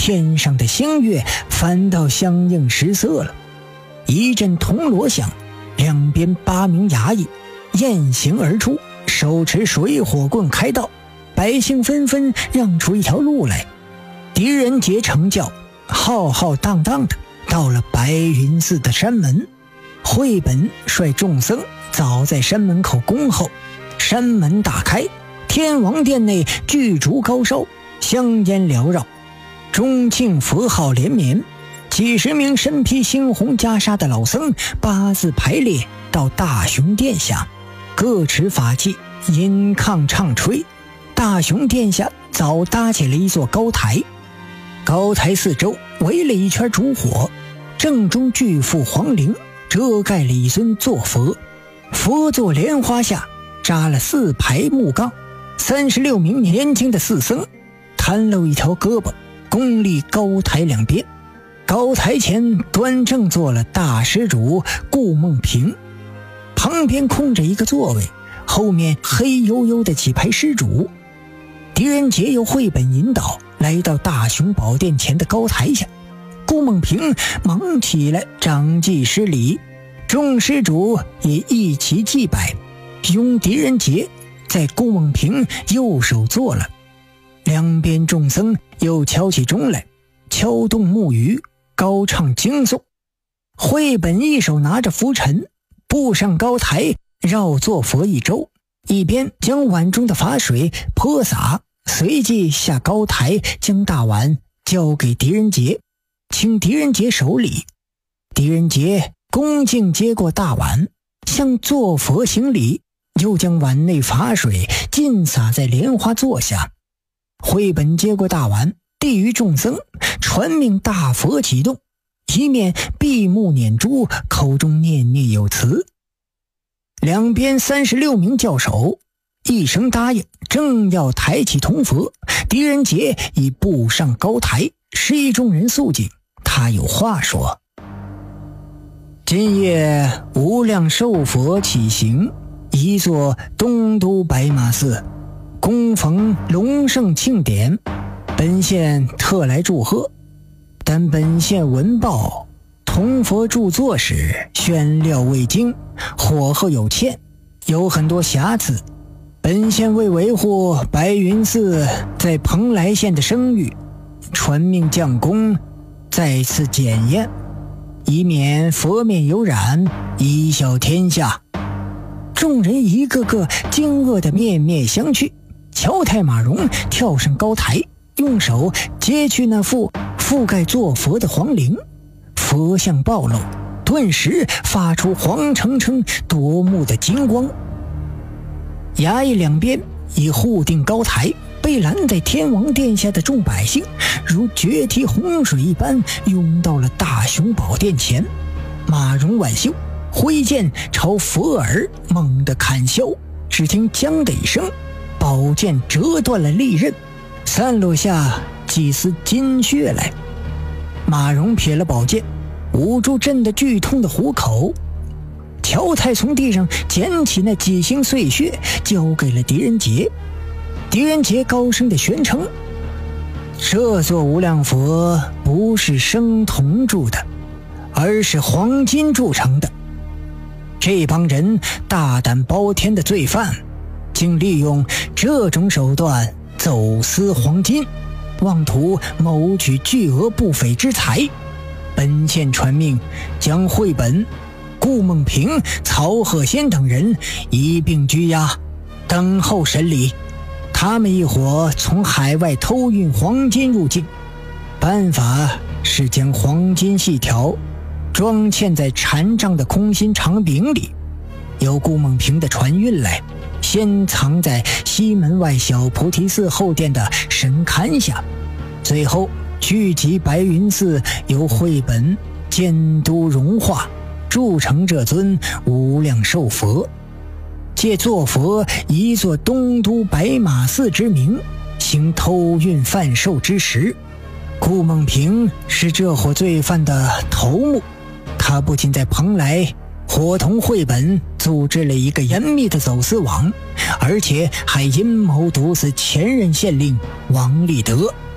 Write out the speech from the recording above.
天上的星月反倒相应失色了。一阵铜锣响，两边8名衙役雁行而出，手持水火棍开道，百姓纷纷让出一条路来。狄仁杰乘轿浩浩荡荡的到了白云寺的山门，慧本率众僧早在山门口恭候。山门大开，天王殿内巨烛高烧，香烟缭绕，钟磬佛号连绵。几十名身披猩红袈裟的老僧8字排列到大雄殿下，各持法器，吟抗唱吹。大雄殿下早搭起了一座高台，高台四周围了一圈烛火，正中巨幅黄棂遮盖了一尊坐佛，佛座莲花下扎了4排木杠，36名年轻的寺僧袒露一条胳膊，恭立高台两边。高台前端正坐了大施主顾梦平，旁边空着一个座位，后面黑黝黝的几排施主。狄仁杰由慧本引导来到大雄宝殿前的高台下，顾梦平忙起来掌祭施礼，众施主也一齐祭拜，拥狄仁杰在顾梦平右手坐了。两边众僧又敲起钟来，敲动木鱼，高唱经颂。慧本一手拿着拂尘，步上高台，绕坐佛一周，一边将碗中的法水泼洒，随即下高台将大碗交给狄仁杰，请狄仁杰守礼。狄仁杰恭敬接过大碗，向坐佛行礼，又将碗内法水尽洒在莲花座下。慧本接过大碗，递于众僧，传命大佛启动，一面闭目念珠，口中念念有词。两边36名教首一声答应，正要抬起铜佛，狄仁杰已步上高台，示意众人肃静，他有话说：今夜无量寿佛起行，一座东都白马寺，恭逢隆盛庆典，本县特来祝贺。但本县闻报，铜佛著作时宣料未精，火候有欠，有很多瑕疵。本县为维护白云寺在蓬莱县的声誉，传命将功再次检验，以免佛面有染，贻笑天下。众人一个个惊愕的面面相觑。乔太马荣跳上高台，用手揭去那副覆盖坐佛的黄绫，佛像暴露，顿时发出黄澄澄夺目的金光。衙役两边已护定高台，被拦在天王殿下的众百姓如决堤洪水一般涌到了大雄宝殿前。马荣挽袖挥剑朝佛耳猛地砍削，只听将的一声，宝剑折断了利刃，散落下几丝金血来。马荣撇了宝剑，捂住震得剧痛的虎口。乔太从地上捡起那几星碎屑，交给了狄仁杰。狄仁杰高声地宣称：这座无量佛不是生铜铸的，而是黄金铸成的。这帮人大胆包天的罪犯，竟利用这种手段走私黄金，妄图谋取巨额不菲之财。本县传命将慧本、顾梦平、曹鹤仙等人一并拘押，等候审理。他们一伙从海外偷运黄金入境，办法是将黄金细条装嵌在缠帐的空心长柄里，由顾梦平的船运来，先藏在西门外小菩提寺后殿的神龛下，最后聚集白云寺，由慧本监督融化，铸成这尊无量寿佛，借坐佛一座东都白马寺之名，行偷运贩售之实。顾梦平是这伙罪犯的头目，他不仅在蓬莱伙同慧本组织了一个严密的走私网，而且还阴谋毒死前任县令王立德。